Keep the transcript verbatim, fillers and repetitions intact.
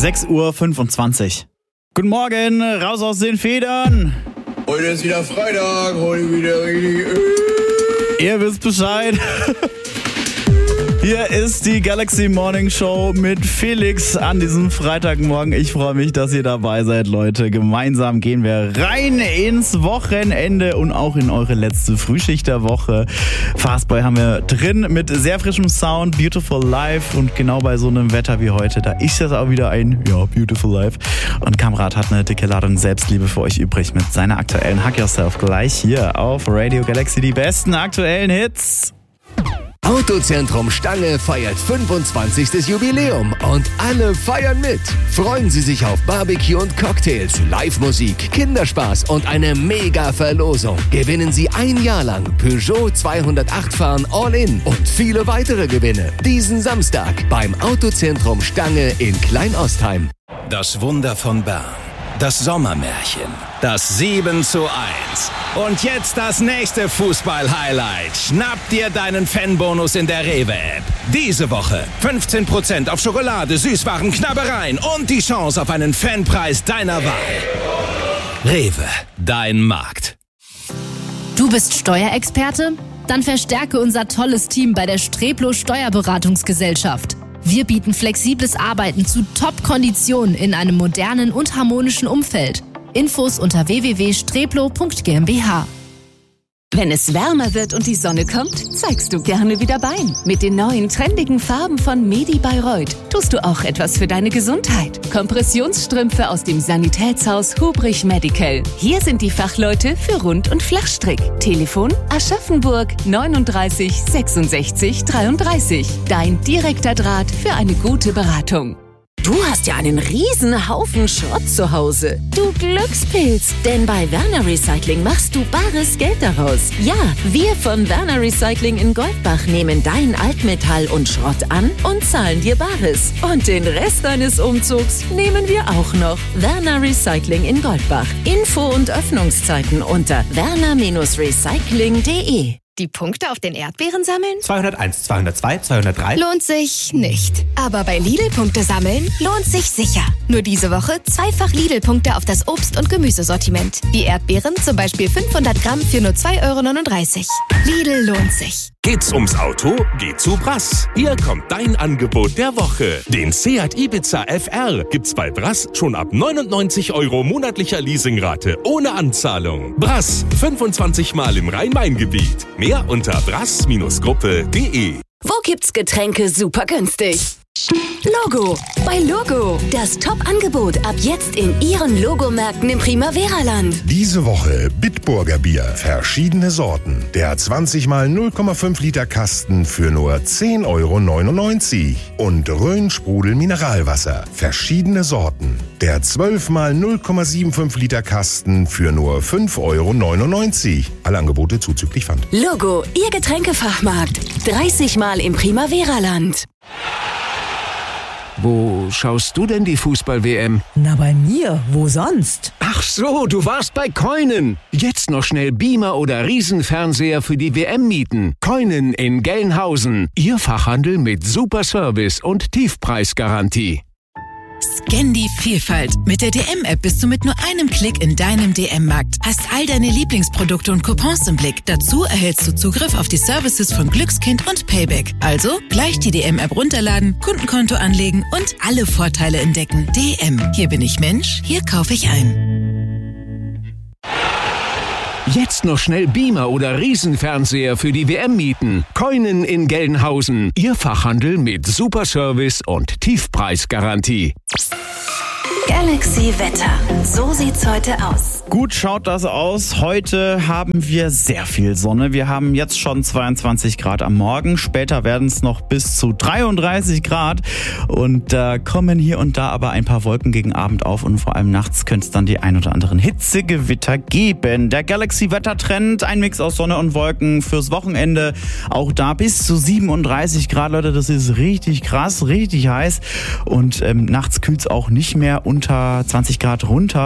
sechs Uhr fünfundzwanzig. Guten Morgen, raus aus den Federn. Heute ist wieder Freitag, heute wieder richtig... Ihr wisst Bescheid. Hier ist die Galaxy Morning Show mit Felix an diesem Freitagmorgen. Ich freue mich, dass ihr dabei seid, Leute. Gemeinsam gehen wir rein ins Wochenende und auch in eure letzte Frühschicht der Woche. Fastboy haben wir drin mit sehr frischem Sound, Beautiful Life, und genau bei so einem Wetter wie heute, da ist das auch wieder ein, ja, Beautiful Life. Und Kamrat hat eine dicke Ladung Selbstliebe für euch übrig mit seiner aktuellen Hack Yourself gleich hier auf Radio Galaxy, die besten aktuellen Hits. Autozentrum Stange feiert fünfundzwanzigstes Jubiläum und alle feiern mit. Freuen Sie sich auf Barbecue und Cocktails, Live-Musik, Kinderspaß und eine Mega-Verlosung. Gewinnen Sie ein Jahr lang Peugeot zweihundertacht fahren All-In und viele weitere Gewinne. Diesen Samstag beim Autozentrum Stange in Kleinostheim. Das Wunder von Bern. Das Sommermärchen. Das sieben zu eins. Und jetzt das nächste Fußball-Highlight. Schnapp dir deinen Fanbonus in der Rewe-App. Diese Woche fünfzehn Prozent auf Schokolade, Süßwaren, Knabbereien und die Chance auf einen Fanpreis deiner Wahl. Rewe, dein Markt. Du bist Steuerexperte? Dann verstärke unser tolles Team bei der Streplo Steuerberatungsgesellschaft. Wir bieten flexibles Arbeiten zu Top-Konditionen in einem modernen und harmonischen Umfeld. Infos unter w w w punkt streplo punkt g m b h. Wenn es wärmer wird und die Sonne kommt, zeigst du gerne wieder Bein. Mit den neuen trendigen Farben von Medi Bayreuth tust du auch etwas für deine Gesundheit. Kompressionsstrümpfe aus dem Sanitätshaus Hubrich Medical. Hier sind die Fachleute für Rund- und Flachstrick. Telefon Aschaffenburg neununddreißig sechsundsechzig dreiunddreißig. Dein direkter Draht für eine gute Beratung. Du hast ja einen riesen Haufen Schrott zu Hause. Du Glückspilz, denn bei Werner Recycling machst du bares Geld daraus. Ja, wir von Werner Recycling in Goldbach nehmen dein Altmetall und Schrott an und zahlen dir Bares. Und den Rest deines Umzugs nehmen wir auch noch. Werner Recycling in Goldbach. Info und Öffnungszeiten unter werner Recycling punkt de. Die Punkte auf den Erdbeeren sammeln? zweihunderteins, zweihundertzwei, zweihundertdrei. Lohnt sich nicht. Aber bei Lidl-Punkte sammeln lohnt sich sicher. Nur diese Woche zweifach Lidl-Punkte auf das Obst- und Gemüsesortiment. Wie Erdbeeren, zum Beispiel fünfhundert Gramm für nur zwei Euro neununddreißig. Lidl lohnt sich. Geht's ums Auto? Geh zu Brass. Hier kommt dein Angebot der Woche. Den Seat Ibiza F R gibt's bei Brass schon ab neunundneunzig Euro monatlicher Leasingrate ohne Anzahlung. Brass, fünfundzwanzig Mal im Rhein-Main-Gebiet. Mehr unter brass Gruppe punkt de. Wo gibt's Getränke super günstig? Logo. Bei Logo. Das Top-Angebot ab jetzt in Ihren Logomärkten im Primavera-Land. Diese Woche Bitburger Bier. Verschiedene Sorten. Der zwanzig mal null Komma fünf Liter Kasten für nur zehn Euro neunundneunzig. Und Rhön Sprudel Mineralwasser. Verschiedene Sorten. Der zwölf mal null Komma fünfundsiebzig Liter Kasten für nur fünf Euro neunundneunzig. Alle Angebote zuzüglich Pfand. Logo. Ihr Getränkefachmarkt. dreißig Mal im Primavera-Land. Wo schaust du denn die Fußball-W M? Na, bei mir. Wo sonst? Ach so, du warst bei Koinen. Jetzt noch schnell Beamer oder Riesenfernseher für die W M mieten. Koinen in Gelnhausen. Ihr Fachhandel mit super Service und Tiefpreisgarantie. Scan die Vielfalt. Mit der D M-App bist du mit nur einem Klick in deinem D M-Markt. Hast all deine Lieblingsprodukte und Coupons im Blick. Dazu erhältst du Zugriff auf die Services von Glückskind und Payback. Also gleich die D M-App runterladen, Kundenkonto anlegen und alle Vorteile entdecken. D M. Hier bin ich Mensch, hier kaufe ich ein. Jetzt noch schnell Beamer oder Riesenfernseher für die W M mieten. Koinen in Gelnhausen. Ihr Fachhandel mit super Service und Tiefpreisgarantie. Galaxy Wetter. So sieht's heute aus. Gut schaut das aus. Heute haben wir sehr viel Sonne. Wir haben jetzt schon zweiundzwanzig Grad am Morgen. Später werden es noch bis zu dreiunddreißig Grad. Und da äh, kommen hier und da aber ein paar Wolken gegen Abend auf. Und vor allem nachts könnte es dann die ein oder anderen Hitzegewitter geben. Der Galaxy-Wettertrend, ein Mix aus Sonne und Wolken fürs Wochenende. Auch da bis zu siebenunddreißig Grad, Leute. Das ist richtig krass, richtig heiß. Und ähm, nachts kühlt es auch nicht mehr unter zwanzig Grad runter.